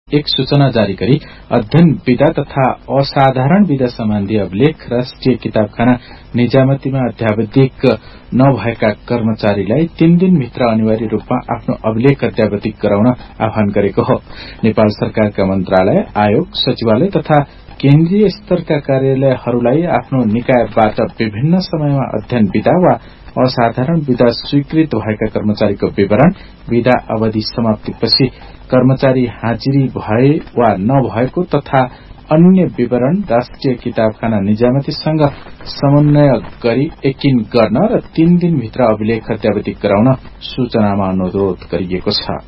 एक सूचना जारी गरी अध्ययन विधा तथा असाधारण विधा सम्बन्धी अभिलेख राष्ट्रिय किताबखाना निजामतीमा अध्यावधिक नभएका कर्मचारीलाई 3 दिनभित्र अनिवार्य रूपमा आफ्नो अभिलेख अध्यावधिक गराउन आह्वान गरेको हो। नेपाल सरकारका मन्त्रालय, आयोग, सचिवालय तथा केन्द्रीय स्तरका कार्यालयहरूलाई आफ्नो निकायबाट विभिन्न समयमा अध्ययन विधा वा असाधारण विधा स्वीकृत भएका कर्मचारीको विवरण, विधा अवधि समाप्तिपछि कर्मचारी हाजिरी भए वा नभएको तथा अन्य विवरण राष्ट्रिय किताबखाना निजामतीसँग समन्वय गरी यकिन गर्न र 3 दिनभित्र अभिलेख अध्यावधिक गराउन सूचनामा अनुरोध गरिएको छ।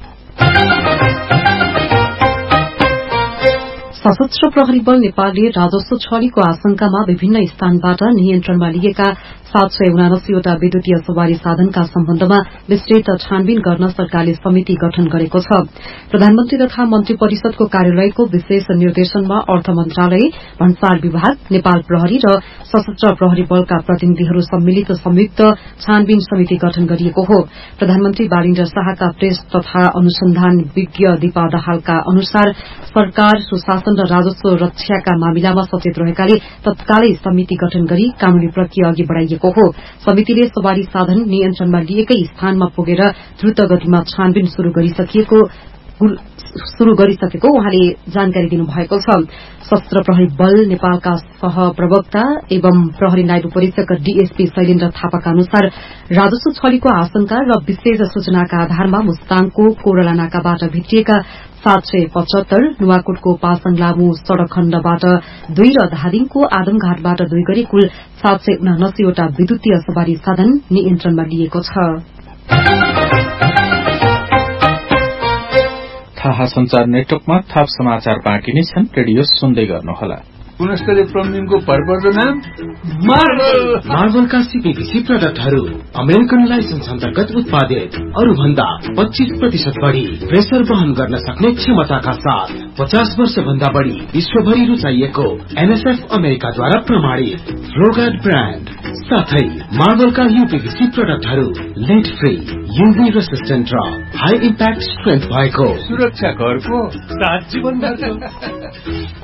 सशस्त्र प्रहरी बल नेपालले राजस्व छलीको आशंकामा विभिन्न स्थानबाट नियन्त्रणमा लिएका 779 वटा विद्युतीय सवारी साधनका सम्बन्धमा विस्तृत छानबिन गर्न सरकारले समिति गठन गरेको छ। प्रधानमन्त्री तथा मन्त्री परिषदको कार्यालयको विशेष निर्देशनमा अर्थ मन्त्रालय, भन्सार विभाग, नेपाल प्रहरी र सशस्त्र प्रहरी बलका प्रतिनिधिहरू सम्मिलित संयुक्त छानबिन समिति गठन गरिएको हो। प्रधानमन्त्री बालिन्द्र शाहका प्रेस तथा अनुसन्धान विज्ञ दीपा दाहालका अनुसार सरकार सुशासन र राजस्व रक्षाका मामिलामा सचेत रहेकाले तत्कालै समिति गठन गरी कानूनी प्रक्रिया अघि बढ़ाइएको हो। समितिले सवारी साधन नियन्त्रणमा लिएकै स्थानमा पुगेर द्रुत गतिमा छानबिन शुरू गरिसकेको उहाँले जानकारी दिनुभएको छ। सशस्त्र प्रहरी बल नेपालका सहप्रवक्ता एवं प्रहरी नायब परीक्षक डीएसपी शैलेन्द्र थापाका अनुसार राजस्व छलीको आशंका र विशेष सूचनाका आधारमा मुस्ताङको कोरला नाकाबाट भित्रिएका 775, नुवाकोटको पासाङ लामो सड़क खण्डबाट 2 र धादिङको आदमघाटबाट 2 गरी कुल 779 वटा विद्युतीय सवारी साधन नियन्त्रणमा लिएको छ। थाहा संचार नेटवर्कमा थप समाचार बाँकी नै छन्। रेडियो सुन्दै गर्नुहोला। गुणस्तरीय प्लम्बिङको भरपर्दो नाम मार्बलका सीपीभीसी प्रोडक्टहरू अमेरिकन लाइसेन्स अन्तर्गत उत्पादित, अरू भन्दा 25% बढ़ी प्रेसर वहन गर्न सक्ने क्षमताका साथ 50 वर्ष भन्दा बढ़ी विश्वभरि रुचाइएको एनएसएफ अमेरिकाद्वारा प्रमाणित फ्लोगार्ड ब्रान्ड साथै मार्बलका यूपीभीसी प्रोडक्टहरू लिड फ्री, यूभी रेसिस्टेन्ट र हाई इम्प्याक्ट स्ट्रेन्थ भएको सुरक्षा घरको 7 जीवन